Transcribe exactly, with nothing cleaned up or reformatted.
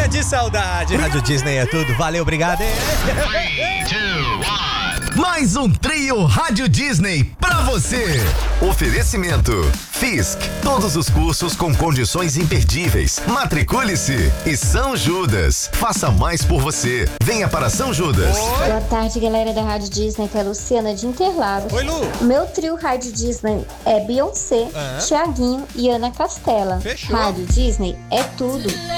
de saudade. Rádio Disney é tudo. Valeu, obrigado. Mais um trio Rádio Disney pra você. Oferecimento Fisk, todos os cursos com condições imperdíveis. Matricule-se. E São Judas, faça mais por você. Venha para São Judas. Oi. Boa tarde, galera da Rádio Disney, que é a Luciana de Interlagos. Oi, Lu. Meu trio Rádio Disney é Beyoncé, Uhum. Thiaguinho e Ana Castela. Fechou. Rádio Disney é tudo.